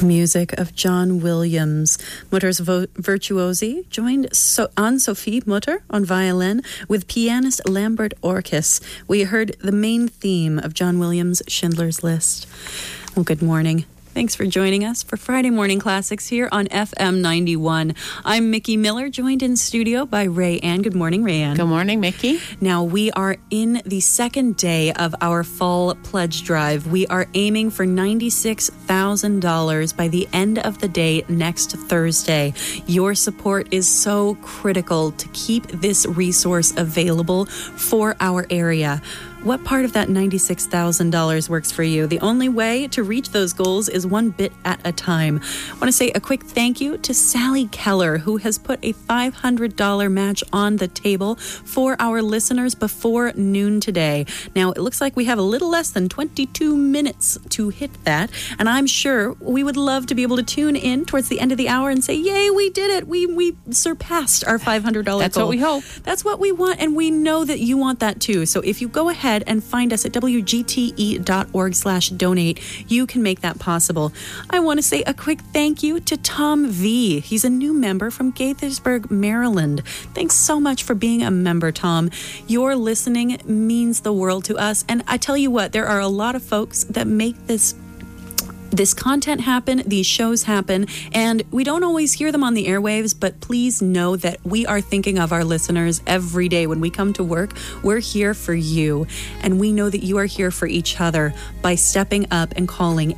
Music of John Williams. Mutter's virtuosi joined Anne-Sophie Mutter on violin with pianist Lambert Orkis. We heard the main theme of John Williams' Schindler's List. Well, good morning. Thanks for joining us for Friday Morning Classics here on FM 91. I'm Mickey Miller, joined in studio by Ray Ann. Good morning, Ray Ann. Good morning, Mickey. Now, we are in the second day of our fall pledge drive. We are aiming for $96,000 by the end of the day next Thursday. Your support is so critical to keep this resource available for our area. What part of that $96,000 works for you? The only way to reach those goals is one bit at a time. I want to say a quick thank you to Sally Keller, who has put a $500 match on the table for our listeners before noon today. Now, it looks like we have a little less than 22 minutes to hit that, and I'm sure we would love to be able to tune in towards the end of the hour and say, yay, we did it. We surpassed our $500 goal. That's what we hope. That's what we want, and we know that you want that too. So if you go ahead and find us at wgte.org/donate, you can make that possible. I want to say a quick thank you to Tom V. He's a new member from Gaithersburg, Maryland. Thanks so much for being a member, Tom. Your listening means the world to us. And I tell you what, there are a lot of folks that make this content happen, these shows happen, and we don't always hear them on the airwaves, but please know that we are thinking of our listeners every day. When we come to work, we're here for you, and we know that you are here for each other by stepping up and calling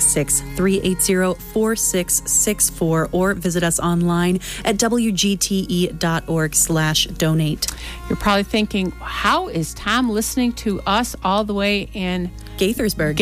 866-380-4664 or visit us online at wgte.org/donate. You're probably thinking, how is Tom listening to us all the way in Gaithersburg.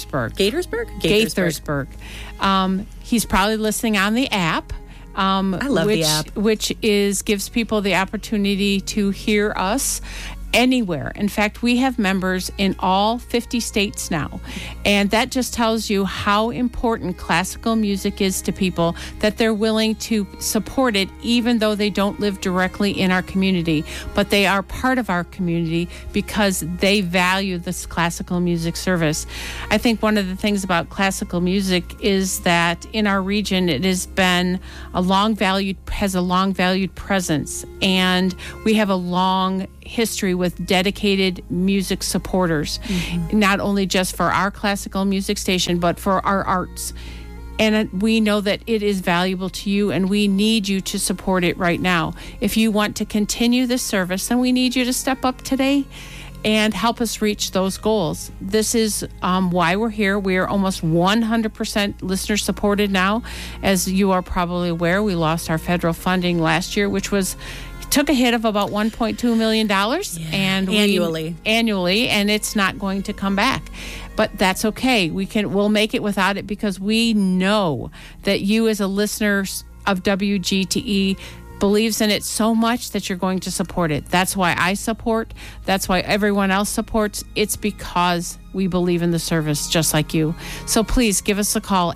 He's probably listening on the app. I love the app. Which gives people the opportunity to hear us anywhere. In fact, we have members in all 50 states now. And that just tells you how important classical music is to people, that they're willing to support it even though they don't live directly in our community. But they are part of our community because they value this classical music service. I think one of the things about classical music is that in our region it has been a long valued presence, and we have a long history with dedicated music supporters, not only just for our classical music station, but for our arts. And we know that it is valuable to you, and we need you to support it right now. If you want to continue this service, then we need you to step up today and help us reach those goals. This is why we're here. We are almost 100% listener supported now. As you are probably aware, we lost our federal funding last year, which took a hit of about $1.2 million annually, and it's not going to come back. But that's okay. We'll make it without it because we know that you as a listener of WGTE believes in it so much that you're going to support it. That's why I support. That's why everyone else supports. It's because we believe in the service just like you. So please give us a call,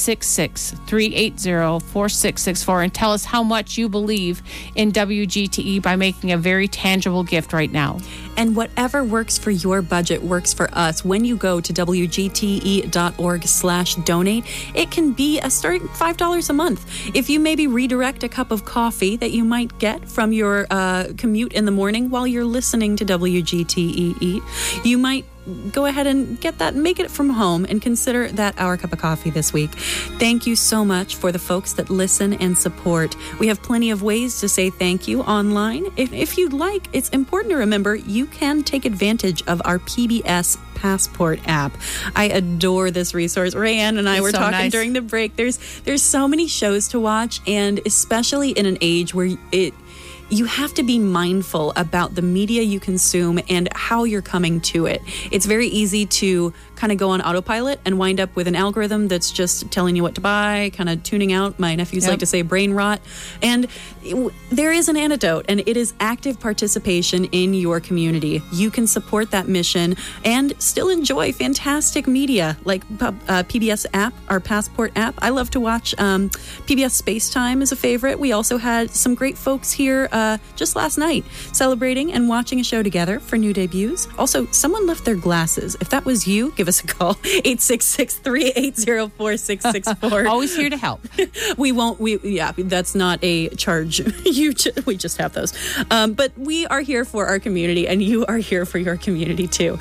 866-380-4664, and tell us how much you believe in WGTE by making a very tangible gift right now. And whatever works for your budget works for us. When you go to wgte.org/donate, it can be a starting $5 a month. If you maybe redirect a cup of coffee that you might get from your commute in the morning while you're listening to WGTE, you might go ahead and get that and make it from home and consider that our cup of coffee this week. Thank you so much for the folks that listen and support. We have plenty of ways to say thank you online. If you'd like, it's important to remember you can take advantage of our PBS Passport app. I adore this resource. Rayanne and I were talking during the break. There's so many shows to watch, and especially in an age where you have to be mindful about the media you consume and how you're coming to it. It's very easy to kind of go on autopilot and wind up with an algorithm that's just telling you what to buy, kind of tuning out. My nephews like to say brain rot. And there is an antidote, and it is active participation in your community. You can support that mission and still enjoy fantastic media like PBS app, our Passport app. I love to watch PBS Space Time is a favorite. We also had some great folks here just last night celebrating and watching a show together for new debuts. Also, someone left their glasses. If that was you, give give us a call, 866-380-4664. Always here to help. That's not a charge. We just have those. But we are here for our community, and you are here for your community too.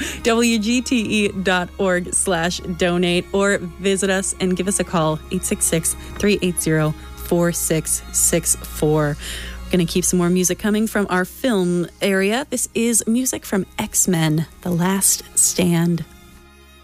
WGTE.org/donate, or visit us and give us a call, 866-380-4664. We're going to keep some more music coming from our film area. This is music from X-Men: The Last Stand.